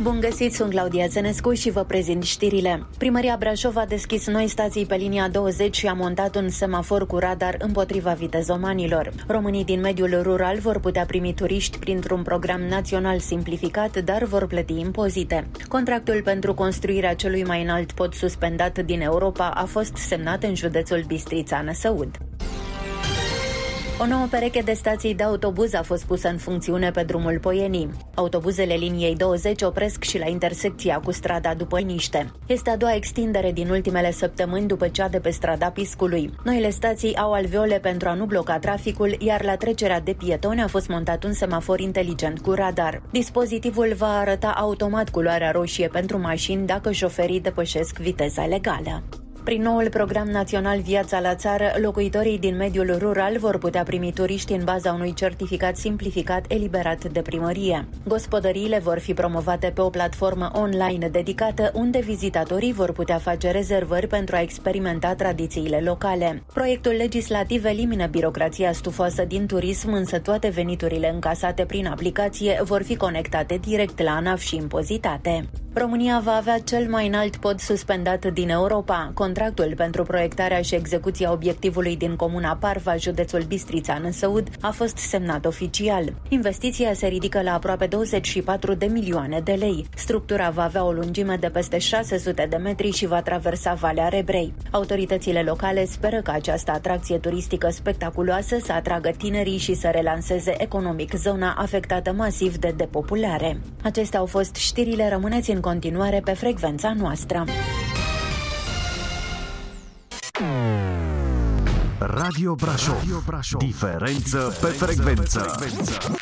Bun găsit, sunt Claudia Țenescu și vă prezint știrile. Primăria Brașov a deschis noi stații pe linia 20 și a montat un semafor cu radar împotriva vitezomanilor. Românii din mediul rural vor putea primi turiști printr-un program național simplificat, dar vor plăti impozite. Contractul pentru construirea celui mai înalt pod suspendat din Europa a fost semnat în județul Bistrița-Năsăud. O nouă pereche de stații de autobuz a fost pusă în funcțiune pe drumul Poienii. Autobuzele liniei 20 opresc și la intersecția cu strada Dupăniște. Este a doua extindere din ultimele săptămâni după cea de pe strada Piscului. Noile stații au alveole pentru a nu bloca traficul, iar la trecerea de pietoni a fost montat un semafor inteligent cu radar. Dispozitivul va arăta automat culoarea roșie pentru mașini dacă șoferii depășesc viteza legală. Prin noul program național Viața la țară, locuitorii din mediul rural vor putea primi turiști în baza unui certificat simplificat eliberat de primărie. Gospodăriile vor fi promovate pe o platformă online dedicată, unde vizitatorii vor putea face rezervări pentru a experimenta tradițiile locale. Proiectul legislativ elimină birocrația stufoasă din turism, însă toate veniturile încasate prin aplicație vor fi conectate direct la ANAF și impozitate. România va avea cel mai înalt pod suspendat din Europa. Contractul pentru proiectarea și execuția obiectivului din comuna Parva, județul Bistrița-Năsăud, a fost semnat oficial. Investiția se ridică la aproape 24 de milioane de lei. Structura va avea o lungime de peste 600 de metri și va traversa Valea Rebrei. Autoritățile locale speră că această atracție turistică spectaculoasă să atragă tinerii și să relanseze economic zona afectată masiv de depopulare. Acestea au fost știrile, rămâneți în continuare pe frecvența noastră. Radio Brașov. Diferență pe frecvență.